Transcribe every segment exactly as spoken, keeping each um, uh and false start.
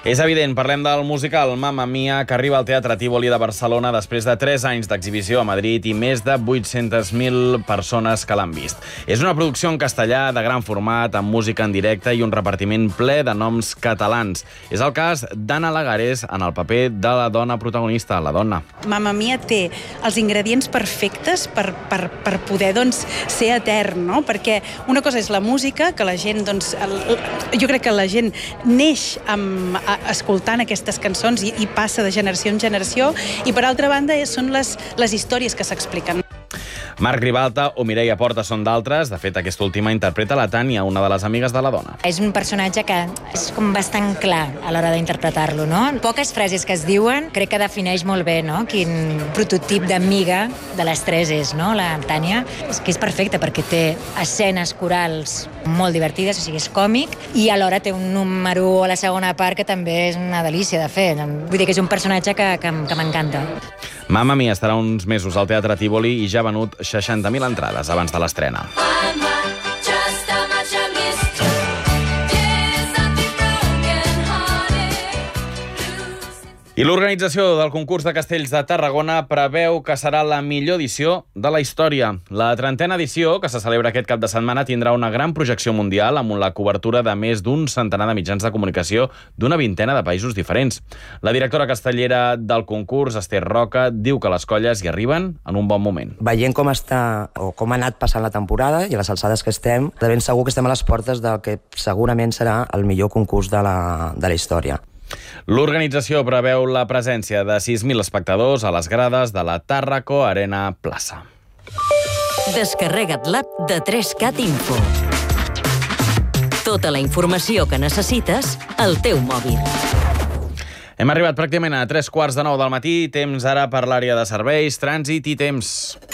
És evident, parlem del musical Mamma Mia, que arriba al Teatre Tívoli de Barcelona després de tres anys d'exhibició a Madrid i més de vuit-centes mil persones que l'han vist. És una producció en castellà de gran format, amb música en directe i un repartiment ple de noms catalans. És el cas d'Anna Lagares en el paper de la dona protagonista, la dona. Mamma Mia té els ingredients perfectes per, per, per poder doncs, ser etern, no? Perquè una cosa és la música, que la gent, doncs, el, jo crec que la gent neix amb, a, escoltant aquestes cançons i, i passa de generació en generació, i per altra banda són les, les històries que s'expliquen. Marc Ribalta o Mireia Porta són d'altres. De fet, aquesta última interpreta la Tània, una de les amigues de la dona. És un personatge que és com bastant clar a l'hora d'interpretar-lo, no? Poques frases que es diuen, crec que defineix molt bé, no?, quin prototip d'amiga de les tres és, no?, la Tània. És que és perfecta perquè té escenes corals molt divertides, o sigui, és còmic, i alhora té un número a la segona part que també és una delícia de fer. Vull dir que és un personatge que, que, que m'encanta. Mamma Mia estarà uns mesos al Teatre Tívoli i ja ha venut seixanta mil entrades abans de l'estrena. I l'organització del concurs de castells de Tarragona preveu que serà la millor edició de la història. La trentena edició, que se celebra aquest cap de setmana, tindrà una gran projecció mundial amb la cobertura de més d'un centenar de mitjans de comunicació d'una vintena de països diferents. La directora castellera del concurs, Esther Roca, diu que les colles hi arriben en un bon moment. Veient com està o com ha anat passant la temporada i a les alçades que estem, de ben segur que estem a les portes del que segurament serà el millor concurs de la, de la història. L'organització preveu la presència de sis mil espectadors a les grades de la Tàrraco Arena Plaça. Descarrega't l'app de tres cat Info. Tota la informació que necessites al teu mòbil. Hem arribat pràcticament a tres quarts de nou del matí. Temps ara per l'àrea de serveis, trànsit i temps.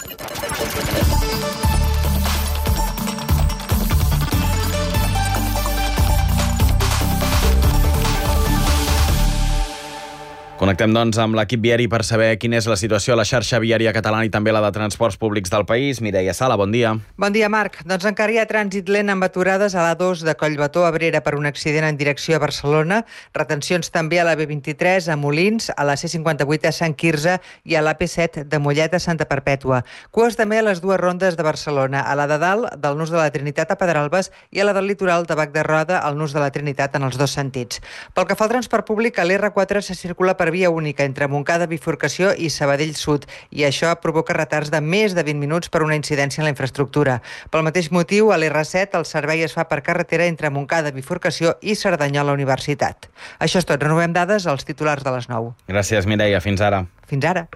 Connectem, doncs, amb l'equip viari per saber quina és la situació a la xarxa viària catalana i també la de transports públics del país. Mireia Sala, bon dia. Bon dia, Marc. Doncs encara hi ha trànsit lent amb aturades a l'A dos de Collbató a Abrera per un accident en direcció a Barcelona, retencions també a la B vint-i-tres a Molins, a la C cinquanta-vuit a Sant Quirze i a l'A P set de Mollet a Santa Perpètua. Cues també a les dues rondes de Barcelona, a la de dalt del Nus de la Trinitat a Pedralbes i a la del litoral de Bac de Roda al Nus de la Trinitat en els dos sentits. Pel que fa al transport públic, a l'R quatre se circula per via única entre Montcada, Bifurcació i Sabadell Sud, i això provoca retards de més de vint minuts per una incidència en la infraestructura. Pel mateix motiu, a l'R set el servei es fa per carretera entre Montcada, Bifurcació i Cerdanyola Universitat. Això és tot. Renovem dades als titulars de les nou. Gràcies, Mireia. Fins ara. Fins ara.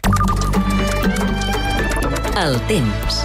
El temps.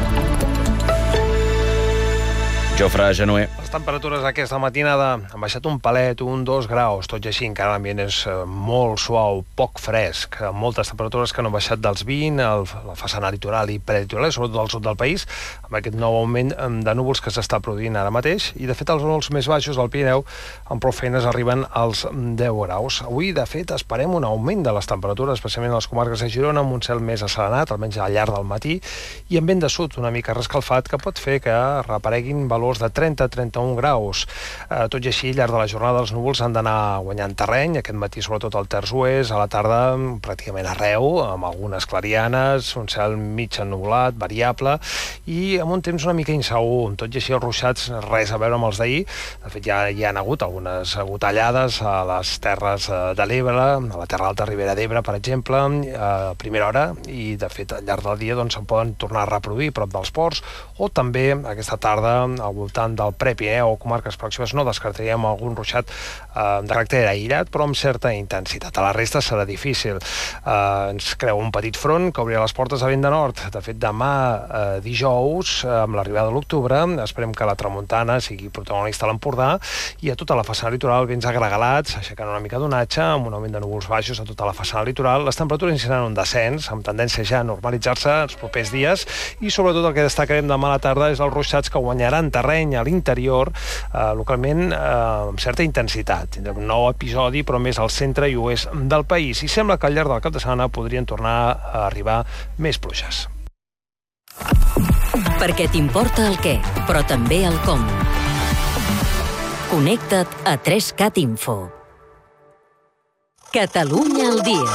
Jofre Genuer. Les temperatures aquesta matinada han baixat un palet, un, dos graus, tot i així encara l'ambient és molt suau, poc fresc, amb moltes temperatures que no han baixat dels vint, el, la façana litoral i prelitoral, sobretot al sud del país, amb aquest nou augment de núvols que s'està produint ara mateix, i de fet els vols més baixos al Pirineu amb prou feines arriben als deu graus. Avui, de fet, esperem un augment de les temperatures, especialment a les comarques de Girona, amb un cel més asserenat, almenys al llarg del matí, i amb vent de sud una mica rescalfat, que pot fer que reapareguin valors de trenta a trenta-un graus. Eh, tot i així, al llarg de la jornada els núvols han d'anar guanyant terreny, aquest matí sobretot al terç oest, a la tarda pràcticament arreu, amb algunes clarianes, un cel mig ennuvolat, variable, i amb un temps una mica insegur. Tot i així els ruixats res a veure amb els d'ahir. De fet, ja hi han hagut algunes gotellades a les terres de l'Ebre, a la Terra Alta Ribera d'Ebre, per exemple, a primera hora, i de fet al llarg del dia doncs, se'n poden tornar a reproduir prop dels ports, o també aquesta tarda al voltant del Prepirineu o comarques pròximes no descartaríem algun ruixat eh, de caràcter aïllat, però amb certa intensitat. A la resta serà difícil. Eh, ens creu un petit front que obrirà les portes a vent de nord. De fet, demà eh, dijous, eh, amb l'arribada de l'octubre, esperem que la tramuntana sigui protagonista a l'Empordà i a tota la façana litoral vents agregalats, aixecant una mica d'onatge, amb un augment de núvols baixos a tota la façana litoral. Les temperatures iniciaran un descens, amb tendència ja a normalitzar-se els propers dies, i sobretot el que destacarem demà a la tarda és els ruixats que guanyaran terreny a l'interior, eh, localment eh, amb certa intensitat. Tindrem un nou episodi, però més al centre i oest del país, i sembla que al llarg del cap de setmana podrien tornar a arribar més pluges. Perquè t'importa el què, però també el com. Connecta't a tres cat Info. Catalunya al dia.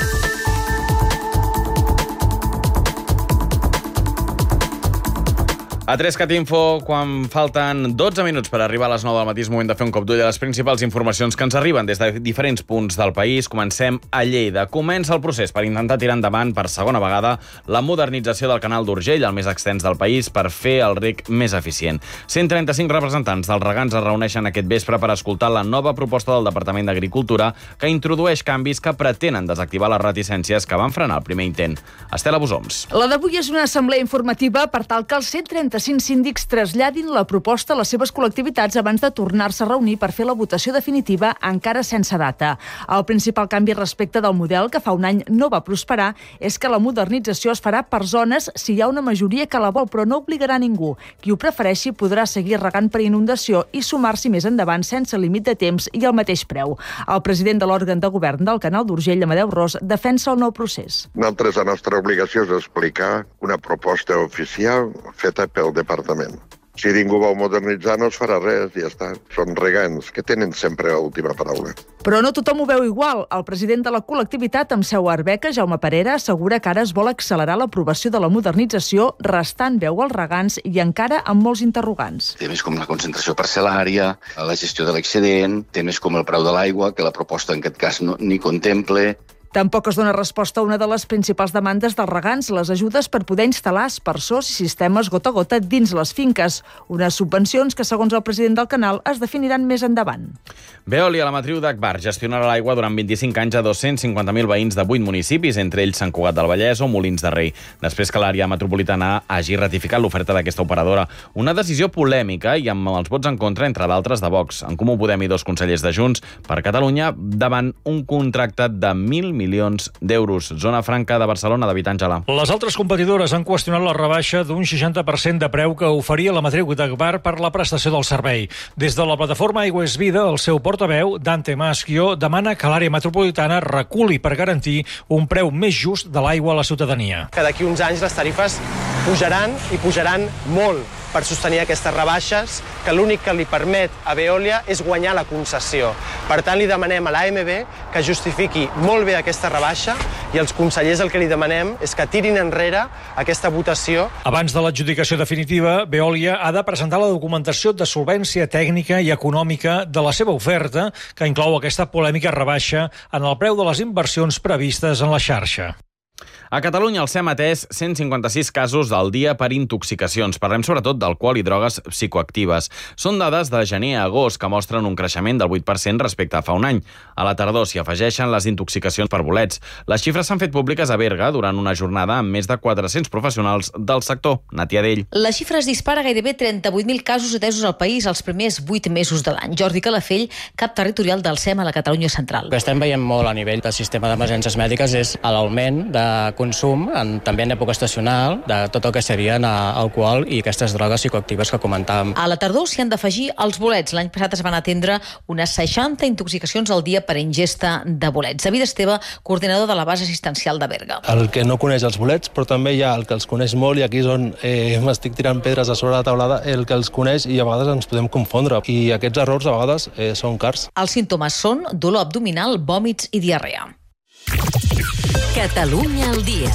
A tres cat info, quan falten dotze minuts per arribar a les nou del matí, és moment de fer un cop d'ull a les principals informacions que ens arriben des de diferents punts del país. Comencem a Lleida. Comença el procés per intentar tirar endavant per segona vegada la modernització del canal d'Urgell, el més extens del país, per fer el reg més eficient. cent trenta-cinc representants dels regants es reuneixen aquest vespre per escoltar la nova proposta del Departament d'Agricultura que introdueix canvis que pretenen desactivar les reticències que van frenar el primer intent. Estela Bosoms. La d'avui és una assemblea informativa per tal que els cent trenta-cinc síndics traslladin la proposta a les seves col·lectivitats abans de tornar-se a reunir per fer la votació definitiva encara sense data. El principal canvi respecte del model que fa un any no va prosperar és que la modernització es farà per zones si hi ha una majoria que la vol, però no obligarà a ningú. Qui ho prefereixi podrà seguir regant per inundació i sumar-s'hi més endavant sense límit de temps i al mateix preu. El president de l'òrgan de govern del canal d'Urgell, Amadeu Ros, defensa el nou procés. Nosaltres, la nostra obligació és explicar una proposta oficial feta pel departament. Si ningú vol modernitzar, no es farà res i ja està. Són regants, que tenen sempre l'última paraula. Però no tothom ho veu igual. El president de la col·lectivitat amb seu a Arbeca, Jaume Parera, assegura que ara es vol accelerar l'aprovació de la modernització, restant veu als regants i encara amb molts interrogants. Temes com la concentració parcel·lària, la gestió de l'excedent, temes com el preu de l'aigua, que la proposta en aquest cas no, ni contemple. Tampoc es dona resposta a una de les principals demandes dels regants, les ajudes per poder instal·lar aspersors i sistemes gota a gota dins les finques. Unes subvencions que, segons el president del canal, es definiran més endavant. Veolia, la matriu d'Agbar, gestionarà l'aigua durant vint-i-cinc anys a dos-cents cinquanta mil veïns de vuit municipis, entre ells Sant Cugat del Vallès o Molins de Rei, després que l'àrea metropolitana hagi ratificat l'oferta d'aquesta operadora. Una decisió polèmica i amb els vots en contra, entre d'altres, de Vox, En Comú Podem i dos consellers de Junts per Catalunya, davant un contracte de mil milions d'euros. Zona Franca de Barcelona, David Àngela. Les altres competidores han qüestionat la rebaixa d'un seixanta per cent de preu que oferia la matriu d'Agbar per la prestació del servei. Des de la plataforma Aigua és Vida, el seu portaveu, Dante Maschio, demana que l'àrea metropolitana reculi per garantir un preu més just de l'aigua a la ciutadania. Que d'aquí uns anys les tarifes pujaran i pujaran molt per sostenir aquestes rebaixes, que l'únic que li permet a Veolia és guanyar la concessió. Per tant, li demanem a l'A M B que justifiqui molt bé aquesta rebaixa i els consellers el que li demanem és que tirin enrere aquesta votació. Abans de l'adjudicació definitiva, Veolia ha de presentar la documentació de solvència tècnica i econòmica de la seva oferta, que inclou aquesta polèmica rebaixa en el preu de les inversions previstes en la xarxa. A Catalunya el SEM ha atès cent cinquanta-sis casos al dia per intoxicacions. Parlem sobretot d'alcohol i drogues psicoactives. Són dades de gener a agost que mostren un creixement del vuit per cent respecte a fa un any. A la tardor s'hi afegeixen les intoxicacions per bolets. Les xifres s'han fet públiques a Berga durant una jornada amb més de quatre-cents professionals del sector. Natia Dell. La xifra es dispara a gairebé trenta-vuit mil casos atesos al país els primers vuit mesos de l'any. Jordi Calafell, cap territorial del SEM a la Catalunya Central. El que estem veient molt a nivell del sistema d'emergències mèdiques és l'augment de consum, en, també en època estacional, de tot el que serien alcohol i aquestes drogues psicoactives que comentàvem. A la tardor s'hi han d'afegir els bolets. L'any passat es van atendre unes seixanta intoxicacions al dia per ingesta de bolets. David Esteve, coordinador de la base assistencial de Berga. El que no coneix els bolets, però també hi ha el que els coneix molt, i aquí és on eh, m'estic tirant pedres a sobre la taulada, el que els coneix i a vegades ens podem confondre. I aquests errors a vegades eh, són cars. Els símptomes són dolor abdominal, vòmits i diarrea. Catalunya al dia.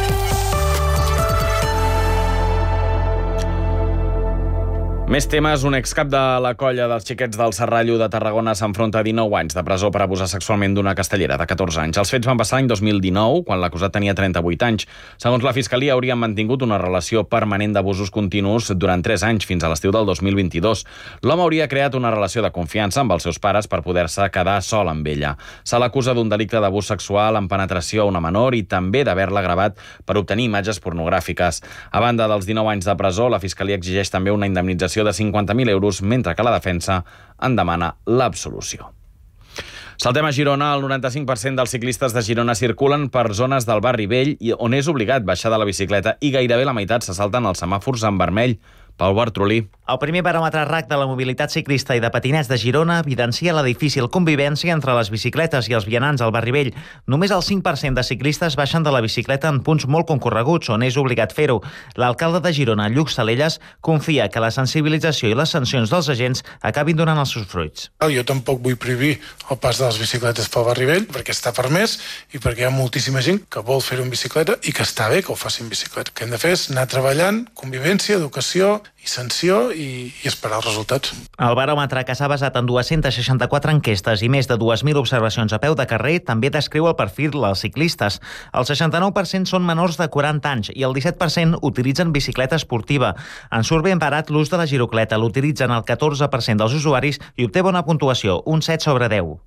Més temes. Un excap de la colla dels xiquets del Serrallo de Tarragona s'enfronta a dinou anys de presó per abusar sexualment d'una castellera de catorze anys. Els fets van passar l'any dos mil dinou, quan l'acusat tenia trenta-vuit anys. Segons la Fiscalia, haurien mantingut una relació permanent d'abusos continus durant tres anys, fins a l'estiu del dos mil vint-i-dos. L'home hauria creat una relació de confiança amb els seus pares per poder-se quedar sol amb ella. Se l'acusa d'un delicte d'abús sexual amb penetració a una menor i també d'haver-la gravat per obtenir imatges pornogràfiques. A banda dels dinou anys de presó, la Fiscalia exigeix també una indemnització de cinquanta mil euros, mentre que la defensa en demana l'absolució. Saltem a Girona. El noranta-cinc per cent dels ciclistes de Girona circulen per zones del barri vell on és obligat baixar de la bicicleta i gairebé la meitat se salten els semàfors en vermell. Pau Bartrolí. El primer baròmetre R A C de la mobilitat ciclista i de patinets de Girona evidencia la difícil convivència entre les bicicletes i els vianants al barri vell. Només el cinc per cent de ciclistes baixen de la bicicleta en punts molt concorreguts on és obligat fer-ho. L'alcalde de Girona, Lluc Salelles, confia que la sensibilització i les sancions dels agents acabin donant els seus fruits. Jo tampoc vull prohibir el pas de les bicicletes pel barri vell perquè està permès i perquè hi ha moltíssima gent que vol fer-ho en bicicleta i que està bé que ho faci en bicicleta. El que hem de fer és anar treballant convivència, educació i sanció i, i esperar els resultats. El baròmetre, que s'ha basat en dues-centes seixanta-quatre enquestes i més de dues mil observacions a peu de carrer, també descriu el perfil dels ciclistes. El seixanta-nou per cent són menors de quaranta anys i el disset per cent utilitzen bicicleta esportiva. En surt ben barat l'ús de la girocleta, l'utilitzen el catorze per cent dels usuaris i obté bona puntuació, un set sobre deu.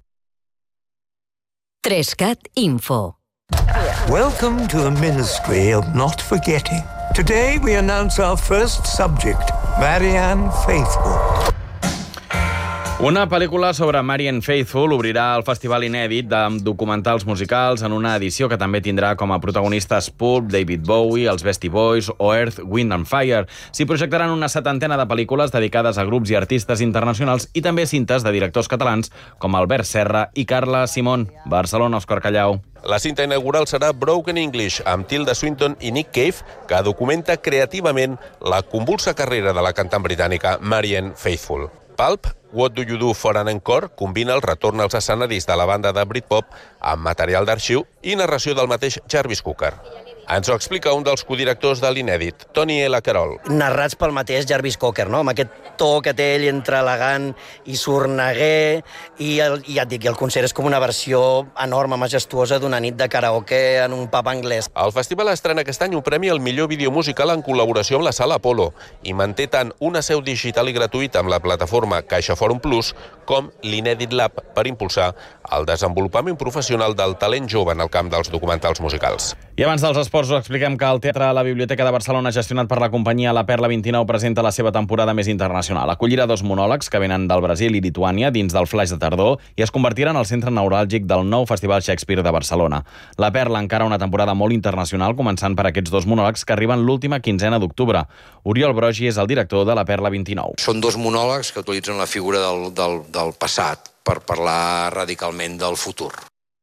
trescat Info. Welcome to the Ministry of Not Forgetting. Today we announce our first subject, Marianne Faithfull. Una pel·lícula sobre Marianne Faithfull obrirà el festival inèdit de documentals musicals en una edició que també tindrà com a protagonistes Pulp, David Bowie, els Beastie Boys o Earth, Wind and Fire. S'hi projectaran una setantena de pel·lícules dedicades a grups i artistes internacionals i també cintes de directors catalans com Albert Serra i Carla Simón. Barcelona, Òscar Callau. La cinta inaugural serà Broken English, amb Tilda Swinton i Nick Cave, que documenta creativament la convulsa carrera de la cantant britànica Marianne Faithfull. Pulp, What Do You Do for an Encore, combina el retorn als escenaris de la banda de Britpop amb material d'arxiu i narració del mateix Jarvis Cocker. Ens ho explica un dels codirectors de l'inèdit, Tony L. Carroll. Narrats pel mateix Jarvis Cocker, no? Amb aquest to que té ell entre elegant i sorneguer, i, el, i ja et dic, el concert és com una versió enorme, majestuosa d'una nit de karaoke en un pub anglès. El festival estrena aquest any un premi al millor vídeo musical en col·laboració amb la Sala Apolo i manté tant una seu digital i gratuïta amb la plataforma CaixaForum Plus com l'Inèdit Lab per impulsar el desenvolupament professional del talent jove en el camp dels documentals musicals. I abans dels esports us expliquem que el Teatre a la Biblioteca de Barcelona, gestionat per la companyia La Perla vint-i-nou, presenta la seva temporada més internacional. Acollirà dos monòlegs que venen del Brasil i Lituània dins del Flaix de Tardor i es convertiran en el centre neuràlgic del nou Festival Shakespeare de Barcelona. La Perla encara una temporada molt internacional, començant per aquests dos monòlegs que arriben l'última quinzena d'octubre. Oriol Brogi és el director de La Perla vint-i-nou. Són dos monòlegs que utilitzen la figura del, del, del passat per parlar radicalment del futur.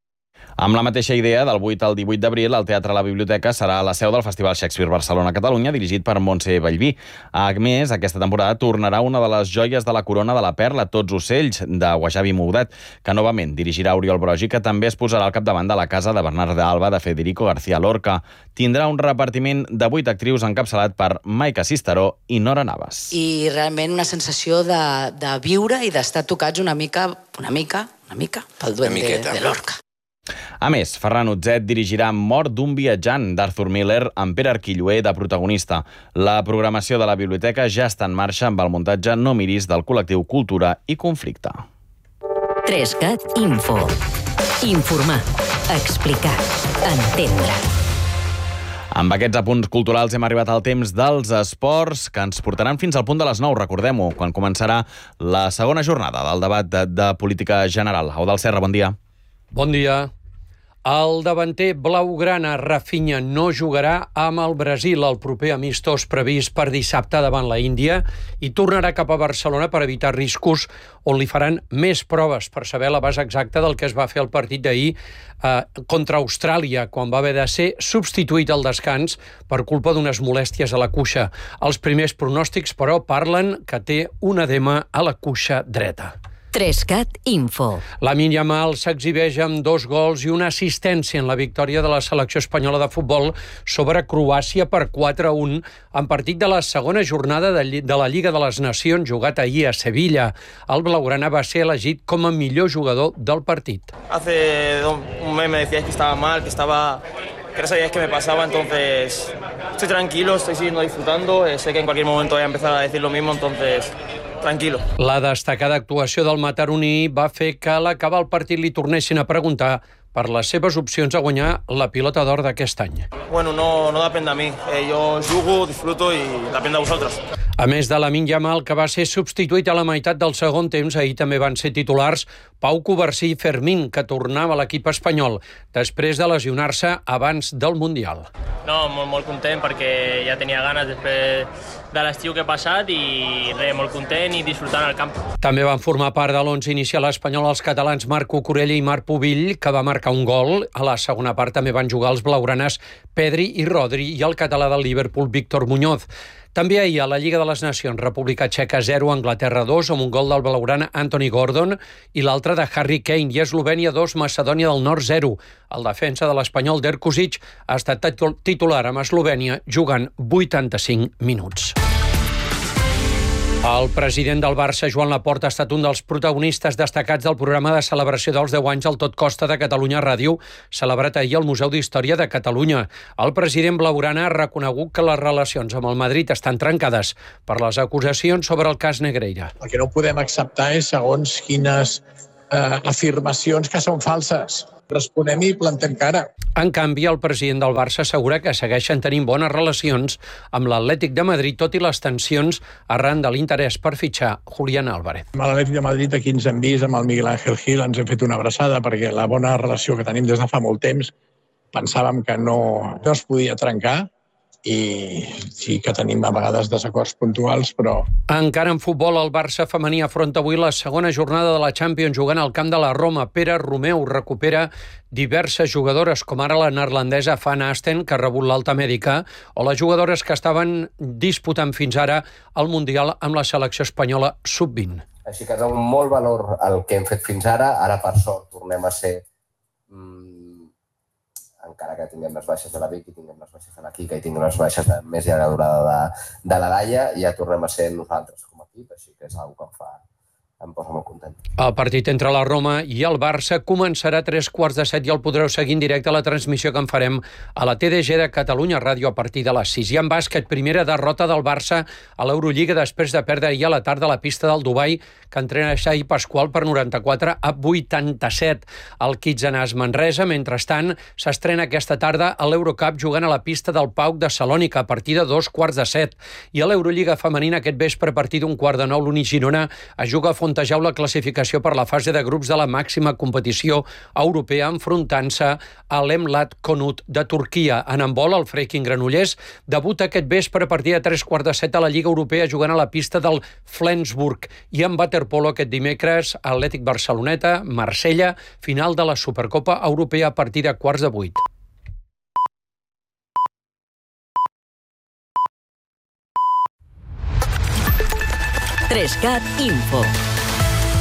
Amb la mateixa idea, del vuit al divuit d'abril, el Teatre a la Biblioteca serà la seu del Festival Shakespeare Barcelona-Catalunya, dirigit per Montse Bellví. A més, aquesta temporada tornarà una de les joies de la corona de la Perla, Tots ocells, de Wajabi Moudet, que novament dirigirà Oriol Brogi, que també es posarà al capdavant de la casa de Bernard de Alba de Federico García Lorca. Tindrà un repartiment de vuit actrius encapçalat per Maika Sisteró i Nora Navas. I realment una sensació de, de viure i d'estar tocats una mica, una mica, una mica, pel duende de Lorca. A més, Ferran Utzet dirigirà Mort d'un viatjant d'Arthur Miller amb Pere Arquilloé de protagonista. La programació de la biblioteca ja està en marxa amb el muntatge No miris del col·lectiu Cultura i Conflicte. trescat Info. Informar, explicar, entendre. Amb aquests apunts culturals hem arribat al temps dels esports que ens portaran fins al punt de les nou, recordem-ho, quan començarà la segona jornada del debat de, de política general. Eudald Serra, bon dia. Bon dia. El davanter blaugrana Rafinha no jugarà amb el Brasil el proper amistós previst per dissabte davant la Índia i tornarà cap a Barcelona per evitar riscos on li faran més proves per saber la base exacta del que es va fer el partit d'ahir eh, contra Austràlia, quan va haver de ser substituït al descans per culpa d'unes molèsties a la cuixa. Els primers pronòstics, però, parlen que té un edema a la cuixa dreta. trescat Info. Lamine Yamal s'exhibeix amb dos gols i una assistència en la victòria de la selecció espanyola de futbol sobre Croàcia per quatre a un en partit de la segona jornada de, de la Lliga de les Nacions jugat ahir a Sevilla. El blaugrana va ser elegit com a millor jugador del partit. Hace un mes me decíais que estaba mal, que estaba... que no sabíais qué me pasaba, entonces estoy tranquilo, estoy siguiendo disfrutando, eh, sé que en cualquier momento voy a empezar a decir lo mismo, entonces... tranquilo. La destacada actuació del mataroní va fer que a l'acabar el partit li tornessin a preguntar per les seves opcions a guanyar la pilota d'or d'aquest any. Bueno, no, no depèn de mi. Eh, jo jugo, disfruto i depèn de vosaltres. A més de Lamine Yamal, que va ser substituït a la meitat del segon temps, ahir també van ser titulars Pau Covarsí i Fermín, que tornava a l'equip espanyol, després de lesionar-se abans del Mundial. No, molt, molt content perquè ja tenia ganes després de l'estiu que he passat i res, molt content i disfrutant el camp. També van formar part de l'onze inicial espanyol els catalans Marc Cucurella i Marc Pubill, que va marcar un gol. A la segona part també van jugar els blaugranes Pedri i Rodri i el català del Liverpool Víctor Muñoz. També ahir a la Lliga de les Nacions, República Txeca zero, Anglaterra dos, amb un gol del blaugrana Anthony Gordon i l'altre de Harry Kane, i Eslovènia dos, Macedònia del Nord zero. El defensa de l'espanyol Dirk Kuzic ha estat titular amb Eslovènia jugant vuitanta-cinc minuts. El president del Barça, Joan Laporta, ha estat un dels protagonistes destacats del programa de celebració dels deu anys al Tot Costa de Catalunya Ràdio, celebrat ahir al Museu d'Història de Catalunya. El president blaugrana ha reconegut que les relacions amb el Madrid estan trencades per les acusacions sobre el cas Negreira. El que no podem acceptar és segons quines eh, afirmacions que són falses. Responem i plantem cara. En canvi, el president del Barça assegura que segueixen tenint bones relacions amb l'Atlètic de Madrid, tot i les tensions arran de l'interès per fitxar Julián Álvarez. A l'Atlètic de Madrid aquí ens hem vist amb el Miguel Ángel Gil, ens hem fet una abraçada perquè la bona relació que tenim des de fa molt temps pensàvem que no, no es podia trencar, i sí que tenim a vegades desacords puntuals, però... Encara en futbol, el Barça femení afronta avui la segona jornada de la Champions jugant al camp de la Roma. Pere Romeu recupera diverses jugadores, com ara la neerlandesa Van Asten, que ha rebut l'alta mèdica, o les jugadores que estaven disputant fins ara el Mundial amb la selecció espanyola sub vint. Així que és un molt valor el que hem fet fins ara. Ara, per sort, tornem a ser... Mm, encara que tinguem les baixes de la Vicky, tinguem les baixes de la Kika i tinguem les baixes de més llarga durada de, de la Laia, ja tornem a ser nosaltres com a equip, així que és una cosa que em fa... em posa molt content. El partit entre la Roma i el Barça començarà a tres quarts de set i el podreu seguir en directe a la transmissió que en farem a la T D G de Catalunya Ràdio a partir de les sis. I en bàsquet, primera derrota del Barça a l'Eurolliga després de perdre ahir a la tarda a la pista del Dubai, que entrena Xavi Pasqual per noranta-quatre a vuitanta-set. El Kitzenàs Manresa, mentrestant, s'estrena aquesta tarda a l'Eurocup jugant a la pista del Pauk de Salònica a partir de dos quarts de set. I a l'Eurolliga femenina aquest vespre a partir d'un quart de nou l'Uni Girona es juga a Fontejau la classificació per la fase de grups de la màxima competició europea enfrontant-se a l'Emlat Konut de Turquia. En handbol, el Freaking Granollers debuta aquest vespre a partir de tres quarts de set a la Lliga Europea jugant a la pista del Flensburg. I en waterpolo aquest dimecres, Atlètic Barceloneta, Marsella, final de la Supercopa Europea a partir de quarts de vuit. tres cat Info.